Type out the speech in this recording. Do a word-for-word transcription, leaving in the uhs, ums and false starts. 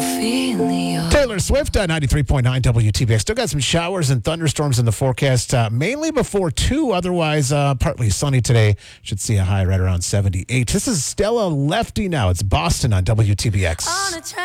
Ophelia. Taylor Swift, uh, ninety-three point nine W T B X. Still got some showers and thunderstorms in the forecast, uh, mainly before two. Otherwise, uh, partly sunny today. Should see a high right around seventy-eight. This is Stella Lefty now. It's Boston on W T B X. On a